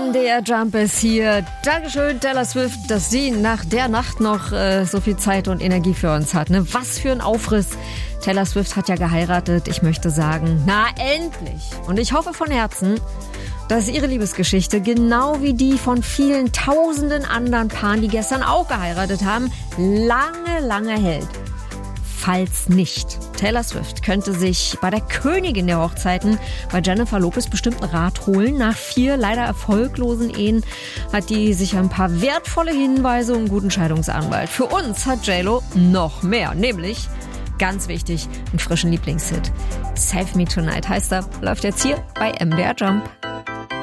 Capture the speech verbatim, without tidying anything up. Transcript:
M D R Jump ist hier. Dankeschön, Taylor Swift, dass sie nach der Nacht noch äh, so viel Zeit und Energie für uns hat. Ne? Was für ein Aufriss. Taylor Swift hat ja geheiratet. Ich möchte sagen, na endlich. Und ich hoffe von Herzen, dass ihre Liebesgeschichte genau wie die von vielen tausenden anderen Paaren, die gestern auch geheiratet haben, lange, lange hält. Falls nicht, Taylor Swift könnte sich bei der Königin der Hochzeiten, bei Jennifer Lopez, bestimmt einen Rat holen. Nach vier leider erfolglosen Ehen hat die sich ein paar wertvolle Hinweise und einen guten Scheidungsanwalt. Für uns hat J-Lo noch mehr, nämlich, ganz wichtig, einen frischen Lieblingshit. Save Me Tonight heißt er, läuft jetzt hier bei M D R Jump.